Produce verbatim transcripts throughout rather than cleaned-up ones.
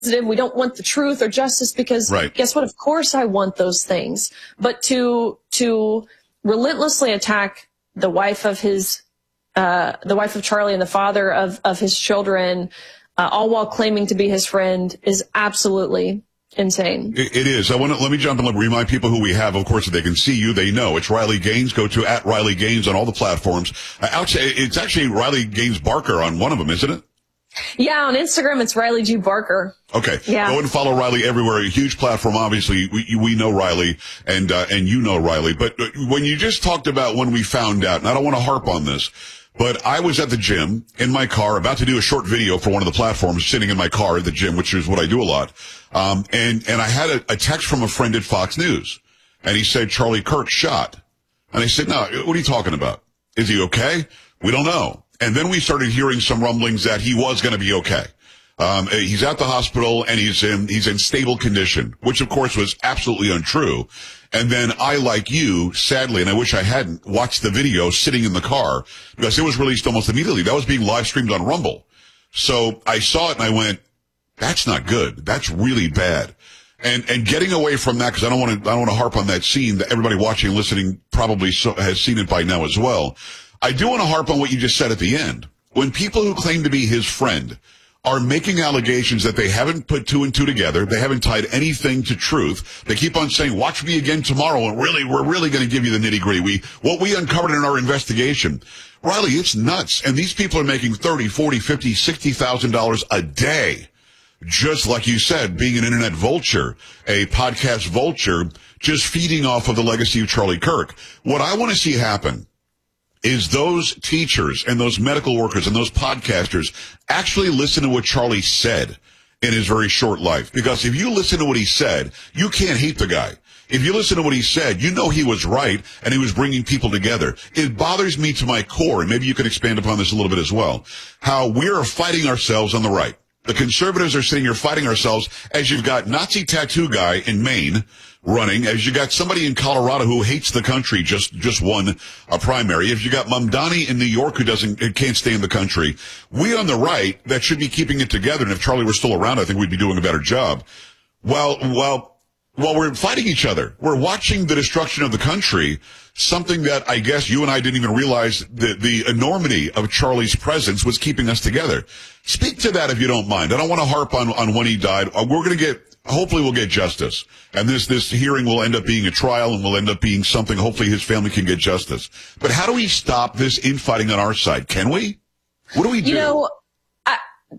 we don't want the truth or justice because right. guess what? Of course I want those things. But to to relentlessly attack the wife of his uh the wife of Charlie and the father of of his children, uh, all while claiming to be his friend, is absolutely insane. It, it is. I want to let me jump and remind people who we have. Of course, if they can see you, they know it's Riley Gaines. Go to at Riley Gaines on all the platforms. Uh, outside, it's actually Riley Gaines Barker on one of them, isn't it? Yeah, on Instagram, it's Riley G. Barker. Okay. Yeah. Go and follow Riley everywhere. A huge platform, obviously. We, we know Riley, and, uh, and you know Riley. But when you just talked about when we found out, and I don't want to harp on this, but I was at the gym in my car about to do a short video for one of the platforms, sitting in my car at the gym, which is what I do a lot. Um, and, and I had a, a text from a friend at Fox News, and he said, Charlie Kirk shot. And I said, no, what are you talking about? Is he okay? We don't know. And then we started hearing some rumblings that he was going to be okay. Um, he's at the hospital and he's in, he's in stable condition, which of course was absolutely untrue. And then I, like you, sadly, and I wish I hadn't, watched the video sitting in the car because it was released almost immediately. That was being live streamed on Rumble. So I saw it and I went, that's not good. That's really bad. And, and getting away from that, because I don't want to, I don't want to harp on that scene that everybody watching and listening probably so, has seen it by now as well. I do want to harp on what you just said at the end. When people who claim to be his friend are making allegations that they haven't put two and two together, they haven't tied anything to truth, they keep on saying, watch me again tomorrow, and really, we're really going to give you the nitty-gritty. We, what we uncovered in our investigation. Riley, it's nuts. And these people are making thirty, forty, fifty, sixty thousand dollars a day. Just like you said, being an internet vulture, a podcast vulture, just feeding off of the legacy of Charlie Kirk. What I want to see happen is those teachers and those medical workers and those podcasters actually listen to what Charlie said in his very short life. Because if you listen to what he said, you can't hate the guy. If you listen to what he said, you know he was right and he was bringing people together. It bothers me to my core, and maybe you can expand upon this a little bit as well, how we're fighting ourselves on the right. The conservatives are sitting here fighting ourselves as you've got Nazi tattoo guy in Maine running, as you got somebody in Colorado who hates the country, just just won a primary. If you got Mamdani in New York who doesn't can't stay in the country, we on the right that should be keeping it together. And if Charlie were still around, I think we'd be doing a better job. Well, well, while we're fighting each other, we're watching the destruction of the country. Something that I guess you and I didn't even realize the, the enormity of Charlie's presence was keeping us together. Speak to that if you don't mind. I don't want to harp on, on when he died. Uh, we're going to get, hopefully we'll get justice. And this, this hearing will end up being a trial and will end up being something. Hopefully his family can get justice. But how do we stop this infighting on our side? Can we? What do we do? You know, I,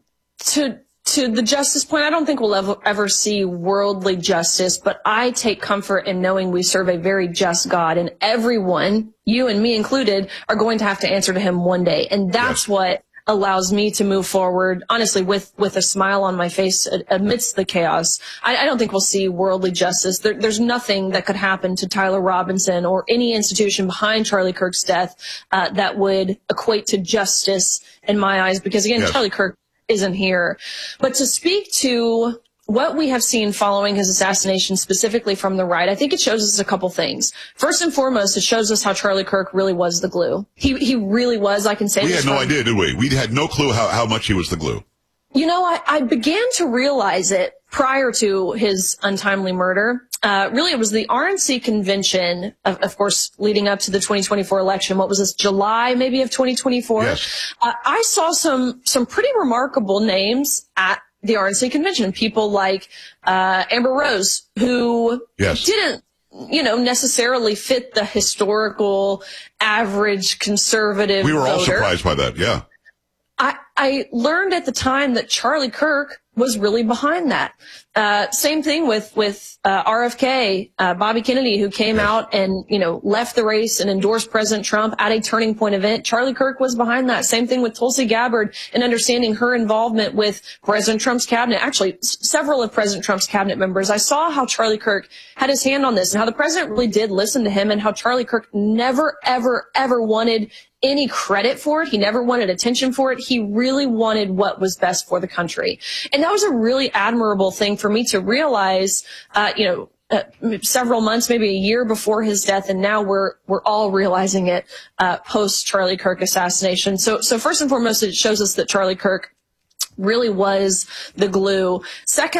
to, To the justice point, I don't think we'll ever, ever see worldly justice, but I take comfort in knowing we serve a very just God, and everyone, you and me included, are going to have to answer to him one day. And that's yes. what allows me to move forward, honestly, with, with a smile on my face amidst the chaos. I, I don't think we'll see worldly justice. There, there's nothing that could happen to Tyler Robinson or any institution behind Charlie Kirk's death uh, that would equate to justice in my eyes, because, again, yes. Charlie Kirk isn't here. But to speak to what we have seen following his assassination, specifically from the right, I think it shows us a couple things. First and foremost, it shows us how Charlie Kirk really was the glue. He he really was. I can say we this had no from, idea, did we? We had no clue how, how much he was the glue. You know, I, I began to realize it prior to his untimely murder. Uh, really, it was the R N C convention, of, of course, leading up to the twenty twenty-four election. What was this, July maybe of twenty twenty-four? Yes. Uh, I saw some some pretty remarkable names at the R N C convention. People like uh, Amber Rose, who yes. didn't, you know, necessarily fit the historical average conservative We were all voter. surprised by that, yeah. I, I learned at the time that Charlie Kirk was really behind that. Uh, same thing with, with, uh, R F K, uh, Bobby Kennedy, who came yes. out and, you know, left the race and endorsed President Trump at a turning point event. Charlie Kirk was behind that. Same thing with Tulsi Gabbard and understanding her involvement with President Trump's cabinet. Actually, s- several of President Trump's cabinet members. I saw how Charlie Kirk had his hand on this and how the president really did listen to him, and how Charlie Kirk never, ever, ever wanted any credit for it. He never wanted attention for it. He really wanted what was best for the country. And that was a really admirable thing for me to realize, uh, you know, uh, several months, maybe a year before his death. And now we're, we're all realizing it, uh, post Charlie Kirk assassination. So, so first and foremost, it shows us that Charlie Kirk really was the glue. Second,